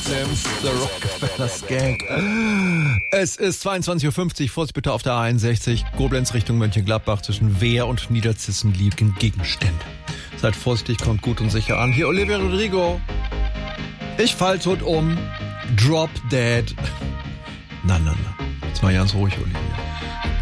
Sims, The Rockefellers Gang. Es ist 22.50 Uhr, Vorsicht bitte auf der A61, Koblenz Richtung Mönchengladbach, zwischen Wehr und Niederzissen liegen Gegenstände. Seid vorsichtig, kommt gut und sicher an. Hier Olivia Rodrigo. Ich fall tot um. Drop Dead. Na. Jetzt mal ganz ruhig, Olivia.